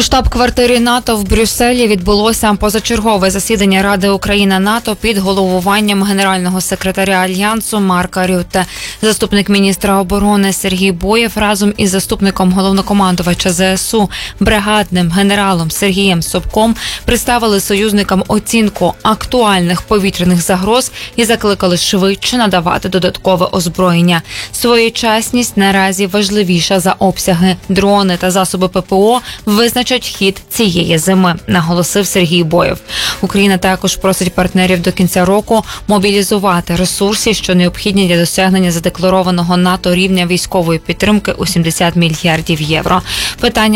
У штаб-квартирі НАТО в Брюсселі відбулося позачергове засідання Ради Україна-НАТО під головуванням генерального секретаря Альянсу Марка Рютте. Заступник міністра оборони Сергій Боєв разом із заступником головнокомандувача ЗСУ бригадним генералом Сергієм Собком представили союзникам оцінку актуальних повітряних загроз і закликали швидше надавати додаткове озброєння. Своєчасність наразі важливіша за обсяги. Дрони та засоби ППО визначать хід цієї зими, наголосив Сергій Боєв. Україна також просить партнерів до кінця року мобілізувати ресурси, що необхідні для досягнення задекларованого НАТО рівня військової підтримки у 70 мільярдів євро. Питання